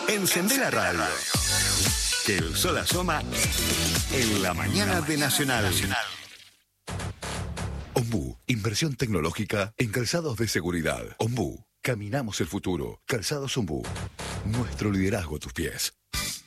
Encendé la radio. Que el sol asoma en la mañana de Nacional. Ombú, inversión tecnológica en calzados de seguridad. Ombú, caminamos el futuro. Calzados Ombú. Nuestro liderazgo a tus pies.